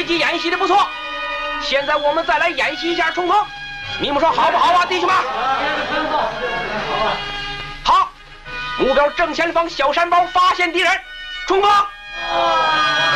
追击演习的不错，现在我们再来演习一下冲锋，你们说好不好啊，弟兄们？好，目标正前方小山包发现敌人，冲锋！